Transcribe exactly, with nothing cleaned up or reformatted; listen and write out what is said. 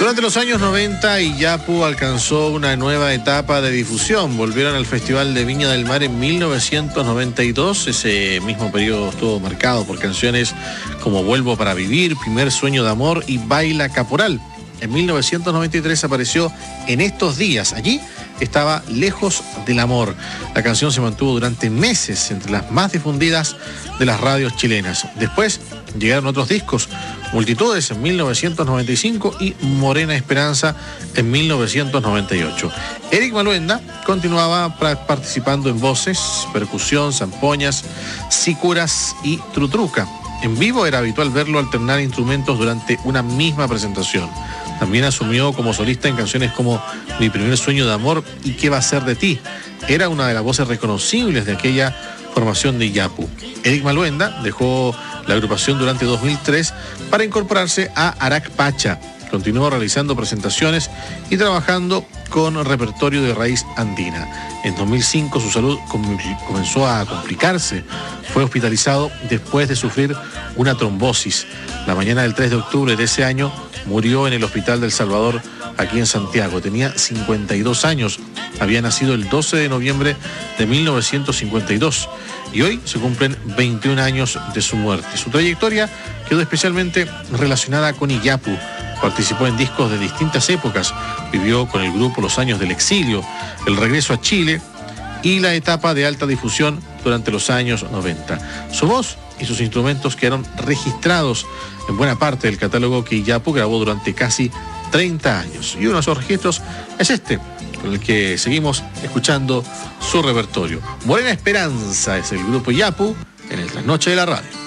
Durante los años noventa, Iyapu alcanzó una nueva etapa de difusión. Volvieron al Festival de Viña del Mar en mil novecientos noventa y dos. Ese mismo periodo estuvo marcado por canciones como Vuelvo para vivir, Primer sueño de amor y Baila Caporal. En mil novecientos noventa y tres apareció En estos días. Allí estaba Lejos del amor. La canción se mantuvo durante meses entre las más difundidas de las radios chilenas. Después llegaron otros discos, Multitudes en mil novecientos noventa y cinco y Morena Esperanza en mil novecientos noventa y ocho. Eric Maluenda continuaba participando en voces, percusión, zampoñas, sicuras y trutruca. En vivo era habitual verlo alternar instrumentos durante una misma presentación. También asumió como solista en canciones como Mi primer sueño de amor y ¿Qué va a ser de ti? Era una de las voces reconocibles de aquella formación de Iyapu. Eric Maluenda dejó la agrupación durante dos mil tres para incorporarse a Arac Pacha. Continuó realizando presentaciones y trabajando con repertorio de raíz andina. En dos mil cinco su salud comenzó a complicarse. Fue hospitalizado después de sufrir una trombosis. La mañana del tres de octubre de ese año murió en el Hospital del Salvador, aquí en Santiago. Tenía cincuenta y dos años. Había nacido el doce de noviembre de mil novecientos cincuenta y dos y hoy se cumplen veintiún años de su muerte. Su trayectoria quedó especialmente relacionada con Iyapu. Participó en discos de distintas épocas. Vivió con el grupo los años del exilio, el regreso a Chile y la etapa de alta difusión durante los años noventa. Su voz y sus instrumentos quedaron registrados en buena parte del catálogo que Iyapu grabó durante casi treinta años. Y uno de esos registros es este, con el que seguimos escuchando su repertorio. Morena Esperanza es el grupo Iyapu en el Trasnoche de la Radio.